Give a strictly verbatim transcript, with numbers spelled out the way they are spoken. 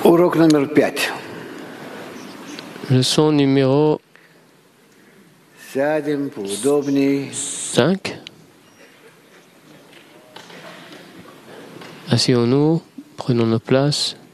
Урок номер пять. Leçon numéro Сядем поудобней. cinq. Asseyons-nous, prenons nos places.